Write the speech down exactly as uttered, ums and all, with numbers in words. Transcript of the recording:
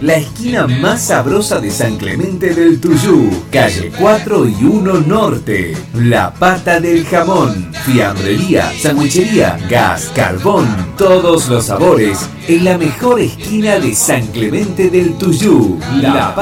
la esquina más sabrosa de San Clemente del Tuyú, calle cuatro y uno Norte. La Pata del Jamón, fiambrería, sandwichería, gas, carbón, todos los sabores en la mejor esquina de San Clemente del Tuyú. La Pata